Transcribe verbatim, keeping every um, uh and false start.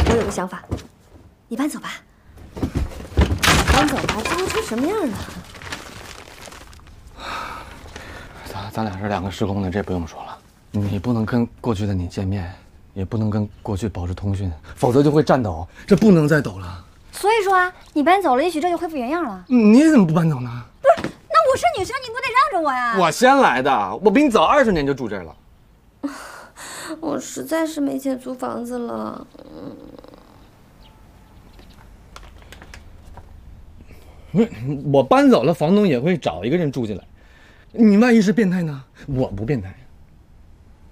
我有个想法，你搬走吧。搬走吧，这会成什么样了？ 咱咱俩是两个时空的，这不用说了。你不能跟过去的你见面，也不能跟过去保持通讯，否则就会颤抖。这不能再抖了。 所以说啊，你搬走了，也许这就恢复原样了。 你怎么不搬走呢？ 不是，那我是女生，你不得让着我呀？ 我先来的，我比你早二十年就住这儿了。 我实在是没钱租房子了。嗯。 不是，我搬走了，房东也会找一个人住进来。你万一是变态呢？我不变态。